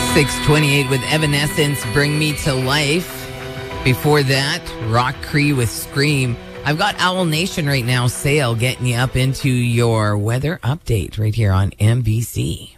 628 with Evanescence, Bring Me to Life. Before that, Rock Cree with Scream. I've got Owl Nation right now, Sail, getting you up into your weather update right here on MBC.